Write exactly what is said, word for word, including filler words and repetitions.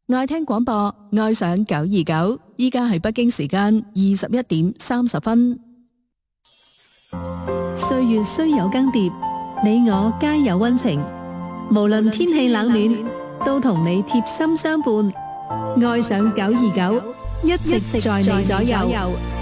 愛聽廣播，愛上九二九。依家係北京時間二十一點三十分。 歲月雖有更迭，你我皆有溫情。無論天氣冷暖，都同你貼心相伴。愛上九二九，一直在你左右。